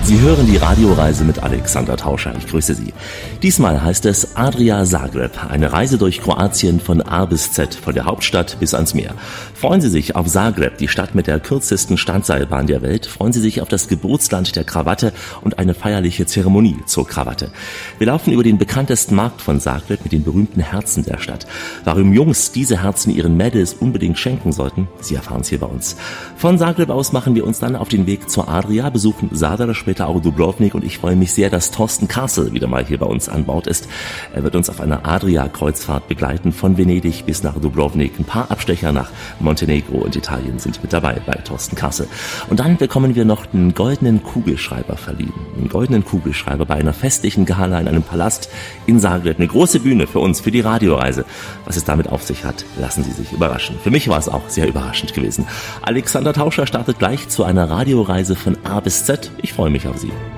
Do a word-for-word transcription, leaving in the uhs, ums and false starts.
Sie hören die Radioreise mit Alexander Tauscher. Ich grüße Sie. Diesmal heißt es Adria Zagreb, eine Reise durch Kroatien von A bis Z, von der Hauptstadt bis ans Meer. Freuen Sie sich auf Zagreb, die Stadt mit der kürzesten Standseilbahn der Welt. Freuen Sie sich auf das Geburtsland der Krawatte und eine feierliche Zeremonie zur Krawatte. Wir laufen über den bekanntesten Markt von Zagreb mit den berühmten Herzen der Stadt. Warum Jungs diese Herzen ihren Mädels unbedingt schenken sollten, Sie erfahren es hier bei uns. Von Zagreb aus machen wir uns dann auf den Weg zur Adria, besuchen Zadar, später auch Dubrovnik, und ich freue mich sehr, dass Thorsten Kassel wieder mal hier bei uns an Bord ist. Er wird uns auf einer Adria-Kreuzfahrt begleiten, von Venedig bis nach Dubrovnik. Ein paar Abstecher nach Montenegro und Italien sind mit dabei bei Thorsten Kassel. Und dann bekommen wir noch einen goldenen Kugelschreiber verliehen. Einen goldenen Kugelschreiber bei einer festlichen Gala in einem Palast in Zagreb. Eine große Bühne für uns, für die Radioreise. Was es damit auf sich hat, lassen Sie sich überraschen. Für mich war es auch sehr überraschend gewesen. Alexander Tauscher startet gleich zu einer Radioreise von A bis Z. Ich freue mich auf Sie.